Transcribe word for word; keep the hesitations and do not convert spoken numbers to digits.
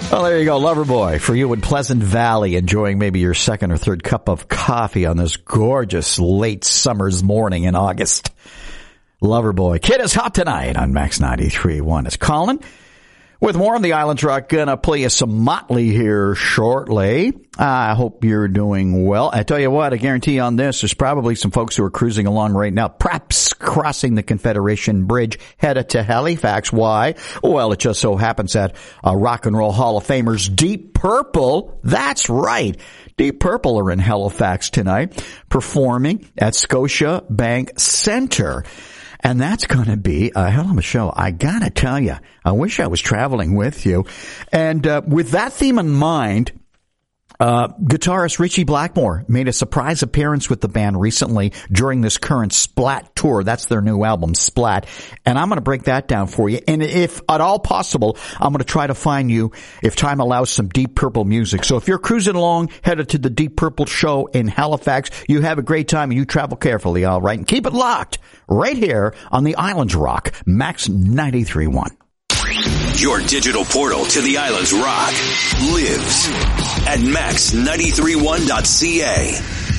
Well, there you go, Loverboy, for you in Pleasant Valley, enjoying maybe your second or third cup of coffee on this gorgeous late summer's morning in August. Loverboy. Kid is hot tonight on Max ninety-three point one. It's Colin. With more on the Islands Rock, gonna play you some Motley here shortly. I hope you're doing well. I tell you what, I guarantee on this, there's probably some folks who are cruising along right now, perhaps crossing the Confederation Bridge, headed to Halifax. Why? Well, it just so happens that uh, Rock and Roll Hall of Famers Deep Purple, that's right, Deep Purple are in Halifax tonight, performing at Scotia Bank Center. And that's going to be a hell of a show. I got to tell you, I wish I was traveling with you. And uh, with that theme in mind, uh guitarist Richie Blackmore made a surprise appearance with the band recently during this current Splat tour. That's their new album, Splat. And I'm going to break that down for you. And if at all possible, I'm going to try to find you, if time allows, some Deep Purple music. So if you're cruising along, headed to the Deep Purple show in Halifax, you have a great time and you travel carefully, all right? And keep it locked right here on the Islands Rock, Max ninety-three point one. Your digital portal to the Islands Rock lives at max ninety-three point one dot c a.